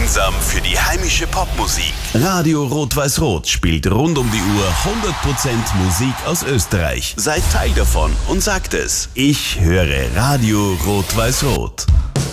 gemeinsam für die heimische Popmusik. Radio Rot-Weiß-Rot spielt rund um die Uhr 100% Musik aus Österreich. Seid Teil davon und sagt es. Ich höre Radio Rot-Weiß-Rot.